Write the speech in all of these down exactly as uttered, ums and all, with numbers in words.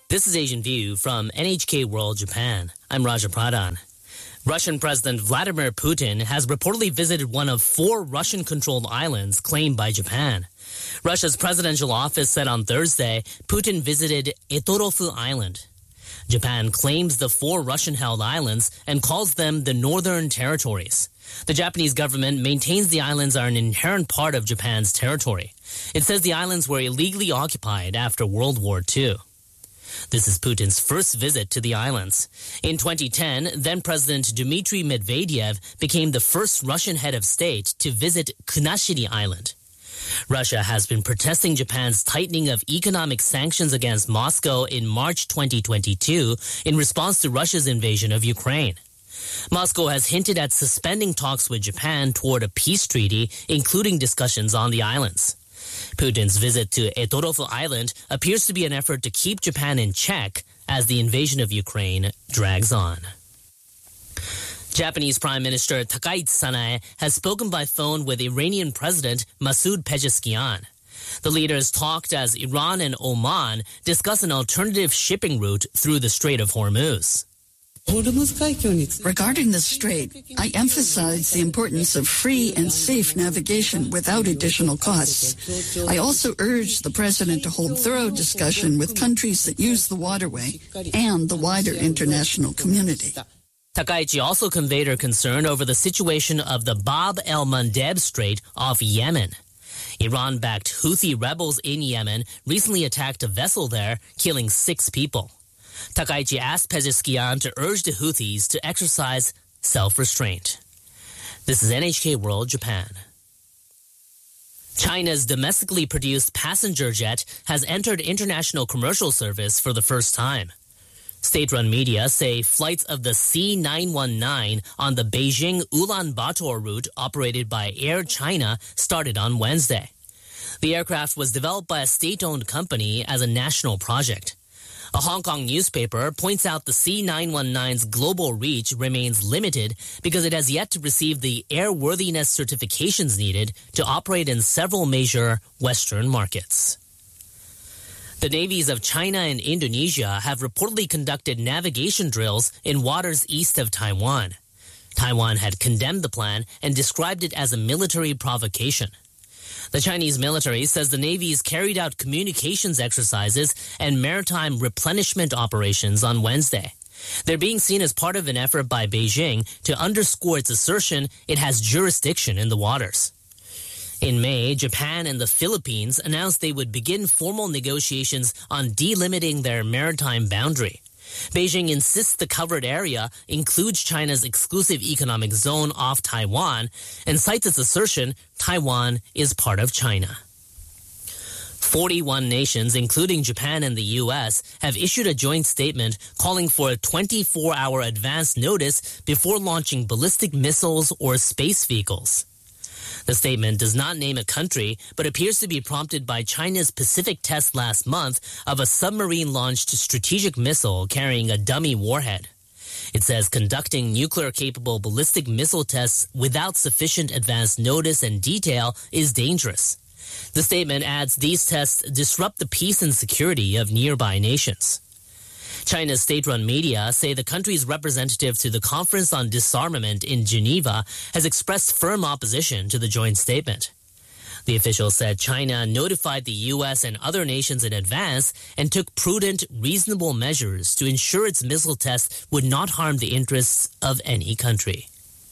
This is Asian View from N H K World Japan. I'm Raja Pradhan. Russian President Vladimir Putin has reportedly visited one of four Russian-controlled islands claimed by Japan. Russia's presidential office said on Thursday Putin visited Etorofu Island. Japan claims the four Russian-held islands and calls them the Northern Territories. The Japanese government maintains the islands are an inherent part of Japan's territory. It says the islands were illegally occupied after World War Two. This is Putin's first visit to the islands. In twenty ten, then-President Dmitry Medvedev became the first Russian head of state to visit Kunashiri Island. Russia has been protesting Japan's tightening of economic sanctions against Moscow in March twenty twenty-two in response to Russia's invasion of Ukraine. Moscow has hinted at suspending talks with Japan toward a peace treaty, including discussions on the islands. Putin's visit to Etorofu Island appears to be an effort to keep Japan in check as the invasion of Ukraine drags on. Japanese Prime Minister Takaichi Sanae has spoken by phone with Iranian President Masoud Pezeshkian. The leaders talked as Iran and Oman discuss an alternative shipping route through the Strait of Hormuz. Regarding the strait, I emphasize the importance of free and safe navigation without additional costs. I also urge the President to hold thorough discussion with countries that use the waterway and the wider international community. Takaichi also conveyed her concern over the situation of the Bab el-Mandeb Strait off Yemen. Iran-backed Houthi rebels in Yemen recently attacked a vessel there, killing six people. Takaichi asked Pezeshkian to urge the Houthis to exercise self-restraint. This is N H K World Japan. China's domestically produced passenger jet has entered international commercial service for the first time. State-run media say flights of the C nine one nine on the Beijing-Ulaanbaatar route operated by Air China started on Wednesday. The aircraft was developed by a state-owned company as a national project. A Hong Kong newspaper points out the C nine one nine's global reach remains limited because it has yet to receive the airworthiness certifications needed to operate in several major Western markets. The navies of China and Indonesia have reportedly conducted navigation drills in waters east of Taiwan. Taiwan had condemned the plan and described it as a military provocation. The Chinese military says the navies carried out communications exercises and maritime replenishment operations on Wednesday. They're being seen as part of an effort by Beijing to underscore its assertion it has jurisdiction in the waters. In May, Japan and the Philippines announced they would begin formal negotiations on delimiting their maritime boundary. Beijing insists the covered area includes China's exclusive economic zone off Taiwan and cites its assertion Taiwan is part of China. forty-one nations, including Japan and the U S, have issued a joint statement calling for a twenty-four hour advance notice before launching ballistic missiles or space vehicles. The statement does not name a country, but appears to be prompted by China's Pacific test last month of a submarine-launched strategic missile carrying a dummy warhead. It says conducting nuclear-capable ballistic missile tests without sufficient advance notice and detail is dangerous. The statement adds these tests disrupt the peace and security of nearby nations. China's state-run media say the country's representative to the Conference on Disarmament in Geneva has expressed firm opposition to the joint statement. The official said China notified the U S and other nations in advance and took prudent, reasonable measures to ensure its missile tests would not harm the interests of any country.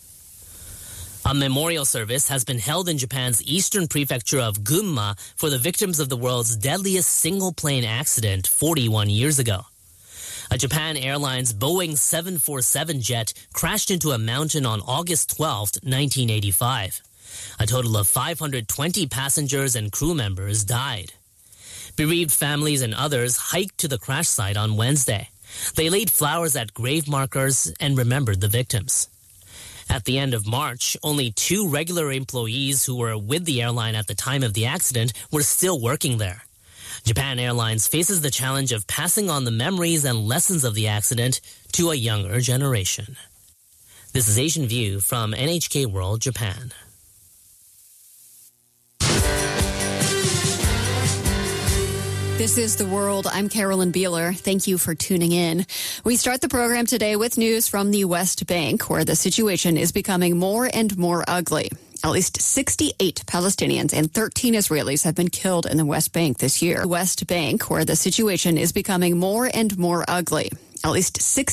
A memorial service has been held in Japan's eastern prefecture of Gunma for the victims of the world's deadliest single-plane accident forty-one years ago. A Japan Airlines Boeing seven forty-seven jet crashed into a mountain on August twelfth, nineteen eighty-five. A total of five hundred twenty passengers and crew members died. Bereaved families and others hiked to the crash site on Wednesday. They laid flowers at grave markers and remembered the victims. At the end of March, only two regular employees who were with the airline at the time of the accident were still working there. Japan Airlines faces the challenge of passing on the memories and lessons of the accident to a younger generation. This is Asian View from N H K World Japan. This is The World. I'm Carolyn Beeler. Thank you for tuning in. We start the program today with news from the West Bank, where the situation is becoming more and more ugly. At least sixty-eight Palestinians and thirteen Israelis have been killed in the West Bank this year. The West Bank, where the situation is becoming more and more ugly. At least six